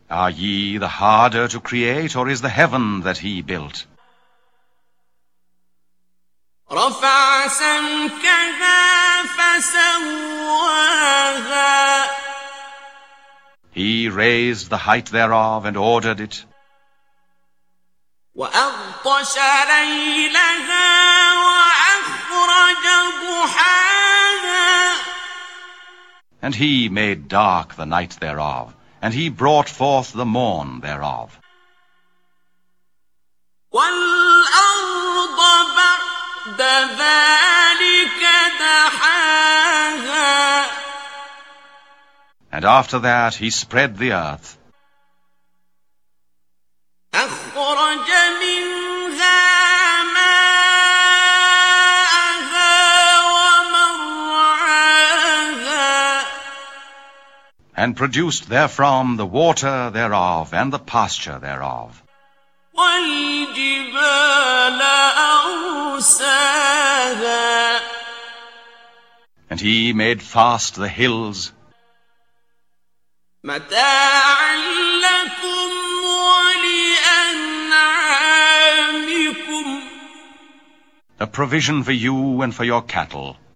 Are ye the harder to create, or is the heaven that he built? رفع سمكها فسواها. He raised the height thereof and ordered it. وأغطش ليلها وأخرج ضحاها. And he made dark the night thereof, and he brought forth the morn thereof. وَالْأَرْضَ بَعْدَ ذَلِكَ دَحَاهَا. And after that he spread the earth. أَخْرَجَ مِنْهَا مَاءَهَا وَمَرْعَاهَا. And produced therefrom the water thereof, and the pasture thereof. وَالْجِبَالَ أَرْسَاهَا. And he made fast the hills. مَتَاعًا لَكُمْ وَلِأَنْعَامِكُمْ. A provision for you and for your cattle.